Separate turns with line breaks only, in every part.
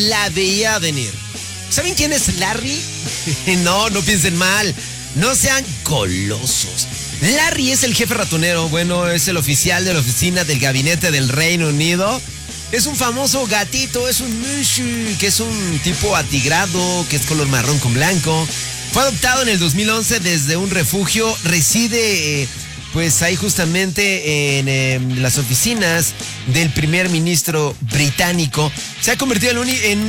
la veía venir. ¿Saben quién es Larry? No piensen mal. No sean golosos. Larry es el jefe ratonero. Bueno, es el oficial de la oficina del gabinete del Reino Unido. Es un famoso gatito, es un Mushu, que es un tipo atigrado, que es color marrón con blanco. Fue adoptado en el 2011 desde un refugio. Reside pues ahí justamente en las oficinas del primer ministro británico. Se ha convertido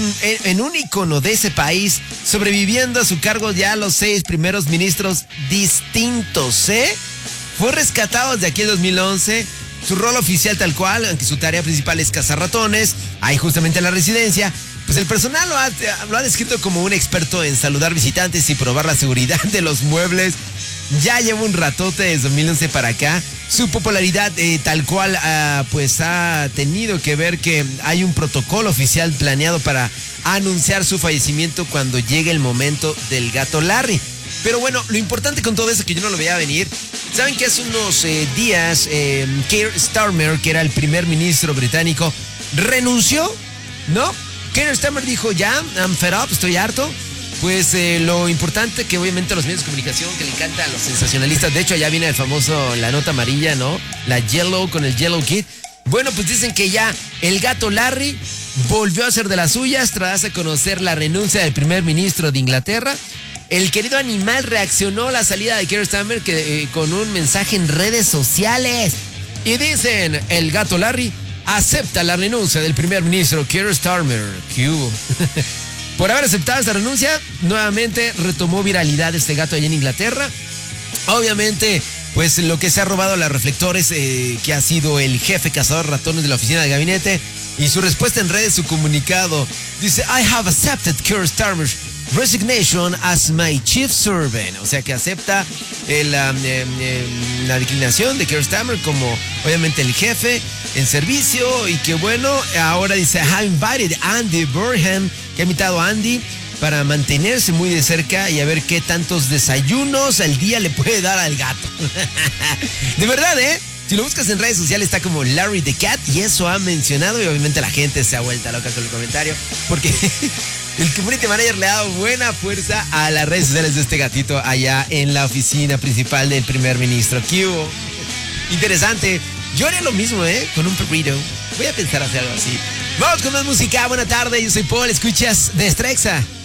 en un ícono de ese país, sobreviviendo a su cargo ya los 6 primeros ministros distintos, ¿eh? Fue rescatado desde aquí en 2011. Su rol oficial tal cual, aunque su tarea principal es cazar ratones, ahí justamente en la residencia, pues el personal lo ha descrito como un experto en saludar visitantes y probar la seguridad de los muebles. Ya lleva un ratote desde 2011 para acá. Su popularidad tal cual pues ha tenido que ver que hay un protocolo oficial planeado para anunciar su fallecimiento cuando llegue el momento del gato Larry. Pero bueno, lo importante con todo eso que yo no lo veía venir. Saben que hace unos días Keir Starmer, que era el primer ministro británico, renunció, ¿no? Keir Starmer dijo, ya, I'm fed up, estoy harto. Pues lo importante que obviamente los medios de comunicación que le encantan a los sensacionalistas, de hecho allá viene el famoso, la nota amarilla, ¿no? La Yellow con el Yellow Kid. Bueno, pues dicen que ya el gato Larry volvió a hacer de las suyas tras conocer la renuncia del primer ministro de Inglaterra. El querido animal reaccionó a la salida de Keir Starmer con un mensaje en redes sociales. Y dicen, el gato Larry acepta la renuncia del primer ministro Keir Starmer. ¿Qué hubo? Por haber aceptado esta renuncia, nuevamente retomó viralidad este gato allá en Inglaterra. Obviamente, pues lo que se ha robado a los reflectores, que ha sido el jefe cazador de ratones de la oficina del gabinete. Y su respuesta en redes, su comunicado, dice, I have accepted Keir Starmer's resignation as my chief servant. O sea que acepta la declinación de Keir Starmer como obviamente el jefe en servicio. Y que bueno, ahora dice, I have invited Andy Burnham, que ha invitado a Andy para mantenerse muy de cerca y a ver qué tantos desayunos al día le puede dar al gato. De verdad, si lo buscas en redes sociales está como Larry the Cat y eso ha mencionado y obviamente la gente se ha vuelto loca con el comentario porque el community manager le ha dado buena fuerza a las redes sociales de este gatito allá en la oficina principal del primer ministro. ¿Qué hubo? Interesante. Yo haría lo mismo, con un perrito. Voy a pensar hacer algo así. Vamos con más música. Buena tarde, yo soy Paul. Escuchas Destreza.